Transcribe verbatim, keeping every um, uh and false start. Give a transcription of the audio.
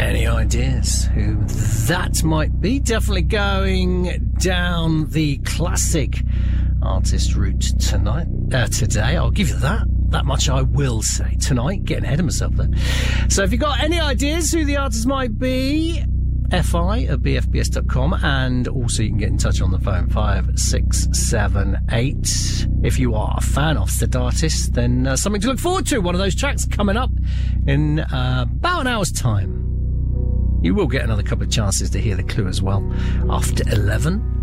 Any ideas who that might be? Definitely going down the classic artist route tonight, uh, today. I'll give you that. That much I will say. Tonight, getting ahead of myself there. So if you've got any ideas who the artist might be, fi at b f b s dot com, and also you can get in touch on the phone five six seven eight. If you are a fan of said artist, then uh, something to look forward to. One of those tracks coming up in uh, about an hour's time. You will get another couple of chances to hear the clue as well after eleven.